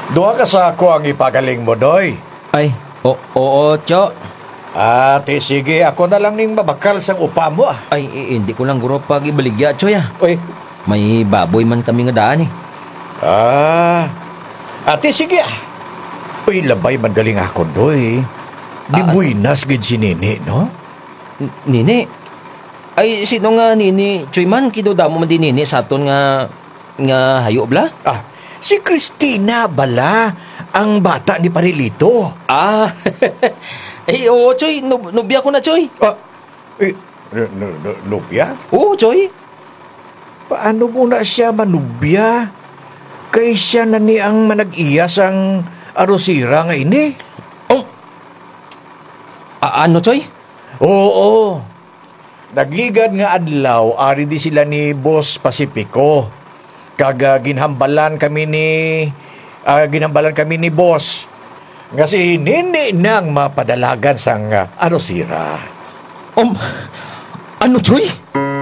Duha ka sa ako ang ipagaling mo, Doy. Ay, oo, Cho. Ate, sige, ako na lang ning mabakal sa upa mo, ah. Ay, hindi ko lang guro pag ibaligya, Choy, ah. Uy, May baboy man kami nga daan, eh. ate, sige, ah. Uy, labay man galing ako, Doy. Di buinas gid si Nini, no? Nini? Ay, sino nga Nini? Choy man, kidodamo man din Nini sa aton nga hayo bla? Ah, si Christina bala, ang bata ni Parilito. Ah, ay, oo, Choy. Nubya ko na, Choy. Eh, nubya? Oo, Choy. Paano mo na siya manubya? Kay siya na ni ang manag-iyas ang arosira nga ini. Oh, ano, Choy? Oo. Nagligad nga adlaw, ari di sila ni Boss Pacifico. Kaga ginhambalan kami ni Boss. Nga si Nini nang mapadalagan sang arosira. Ano, Choy?